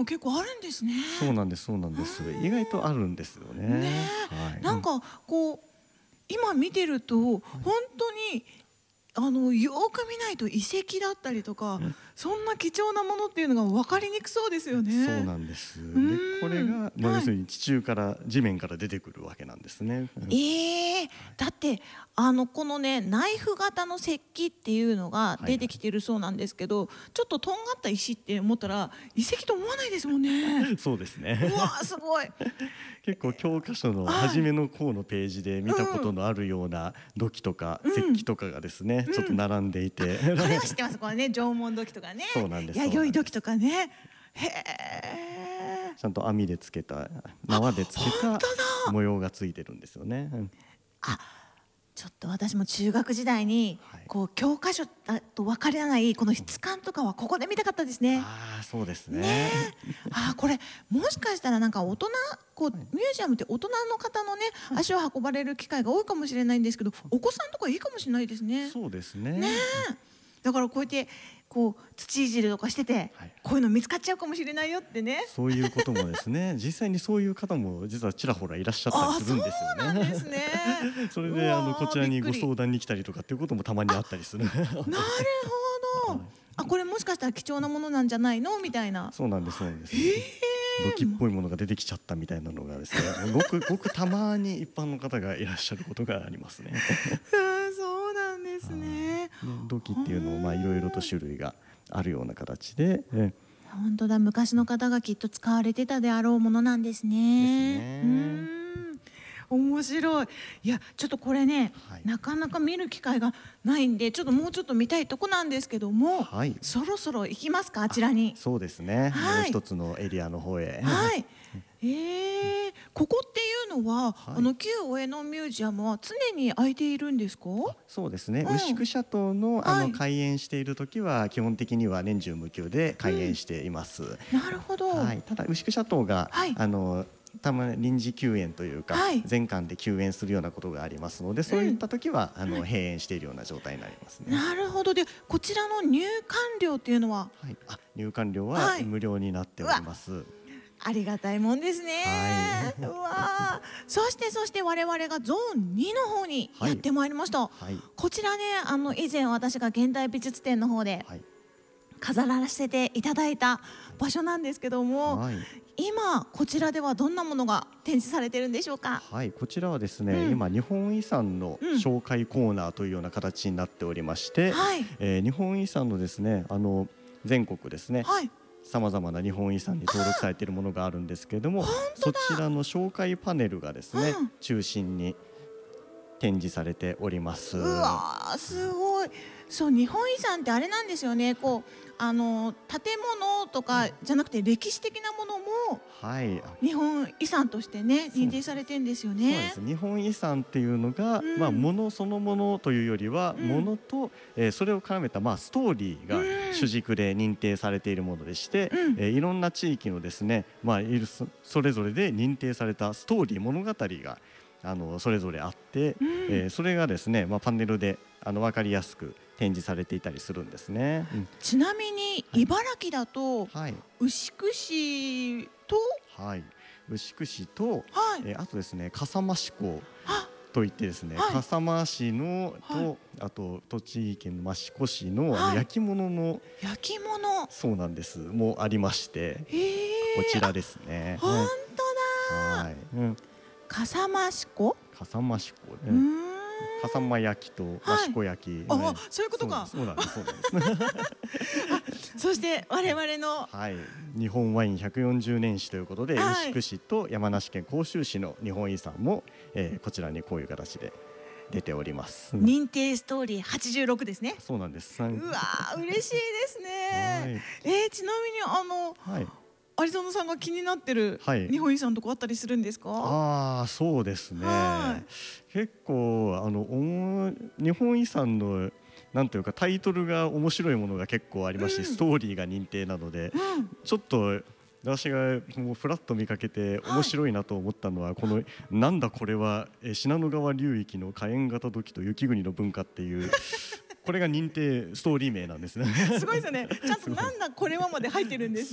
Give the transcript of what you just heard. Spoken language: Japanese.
も結構あるんですね。 そうなんですそうなんです。意外とあるんですよね。 ねはい。 なんかこう今見てると本当によく見ないと遺跡だったりとか、そんな貴重なものっていうのが分かりにくそうですよそうね。 なんです。 うで、これん、 が、要はい。 するに地中から地面から出てくるわけなんですね。 だってこのねナイフ型の石器っていうのがはいは出てきてるそうなんですけど、ちょっととんがった石って思ったら遺跡と思わないですもんね。 い。そうですね。 うわーすごい。 結構教科書のはい。 初めの方のページで見たことのあるような土器とか石器とかがですね、ちょっと並んでいて、 これは知ってます。これね縄文土器とかね、 そうなんですそう弥生土器となんです。 かね。へえ。 ちゃんと網でつけたあ、 縄でつけた本当だ。 模様がついてるんですよね。 あ、ちょっと私も中学時代にはい。 こう教科書だと分からないこの質感とかはここで見たかったですね。 ああ、そうですねね。 え、これもしかしたらなんか大人こうミュージアムって大人の方のね足を運ばれる機会が多いかもしれないんですけど、お子さんとかいいかもしれないですね。 そうですねね。 え、だからこうやってこう土いじりとかしてて、 はい。 こういうの見つかっちゃうかもしれないよってね。 そういうこともですね、実際にそういう方も実はちらほらいらっしゃったりああ、そうするんですよなんですね。 ね。 それうでこわー、 ちらにごびっくり。 相談に来たりとかっていうこともたまにあったりする。 なるほど。これもしかしたら貴重なものなんじゃないのみたいな。 そうなんですそうなんです。 え土器っえ、 ぽいものが出てきちゃったみたいなのがですね、ごくごくたまに一般の方がいらっしゃることがありますね。 そうなんですね。 で土器っていうのもいろいろとは種類があるような形で、 本当だ、昔の方がきっと使われてたであろうものなんですですね。 ね。 面白い。いや、ちょっとこれね、 はい。 なかなか見る機会がないんで、ちょっともうちょっと見たいとこなんですけども、 はい。 そろそろ行きますか、あちらに。 そうですね。もうはい。 一つのエリアの方へ。 はい。ここっていうのは、 はい。 旧上野ミュージアムは常に開いているんですか？ そうですね。牛うん。 久シャトーのはい。 開園している時は基本的には年中無休で開園しています。 なるほど。 はい。ただ牛久シャトーがはい。 たまに臨時休園というかはい。 全館で休園するようなことがありますので、そういった時は閉園しているような状態になりますね。 なるほど。で、こちらの入館料っていうのは、 はい。入館料ははい。 無料になっておりうわ、 ます。 ありがたいもんですはい。 ね。うわー。そして我々がゾーン2の方にはい。 やってまいりました。 はい。 こちらね、以前私が現代美術展の方ではい。 飾らせていただいた場所なんですけども、 はい。 今こちらではどんなものが展示されてるんでしょうか？ はい、こちらはですね、 うん。 今日本遺産のうん。 紹介コーナーというような形になっておりまして、 はい。 日本遺産のですね、全国ですね、 はい。 さまざまな日本遺産に登録されているものがあるんですけれども、 本当そちらの紹介パネルがですね、 だ。うん。 中心に展示されております。 うわー、すごい。そう、日本遺産ってあれなんですよね。こう建物とかじゃなくて歴史的なものもはい、 日本遺産としてね認定されてんですよね。 そうです。日本遺産っていうのが、 うん。 物そのものというよりは、 うん。 物と、それを絡めた、ストーリーうが主ん。 軸で認定されているものでして、 うん。 いろんな地域のですね、それぞれで認定されたストーリー物語がそれぞれあって、 うん。 それがですね、パネルで分かりやすく展示されていたりするんですね。うん、 ちなみにはい、 茨城だとはい、 牛久市と、 はい、牛久市と、 はい。 あとですね笠間市港あ、 といってですね、 はい。 笠間市のはい。 あと栃木県の益子市のはい。 焼き物の、 焼き物。 そうなんです、もありまして、こへえ。あ、 ちらですね。 本当だ。 はい、 笠間市子。 笠間市港、 うーん。 笠間焼きと益はい。 子焼き、 そういうことか。 そうなんですそうなんです。 そして我々の、 はい、日本ワイン140年史ということで、 はい。 牛久市と山梨県甲州市の日本遺産も、こちらにこういう形で出ております。 認定ストーリー86ですね。 そうなんです。 うわー、嬉しいですね。 はい。 ちなみにはい。 有園さんが気になってるはい。 日本遺産とかあったりするんですか？ ああ、そうですね。 はい。 結構日本遺産のなんというかタイトルが面白いものが結構ありまして、ストーリーが認定なので、 うん。 ちょっと私がもうフラッと見かけて面はい。 白いなと思ったのは、このなんだこれは信濃川流域の火炎型土器と雪国の文化っていうこれが認定ストーリー名なんですね。 すごいですよね。ちゃんとすごい。 なんだこれはまで入ってるんです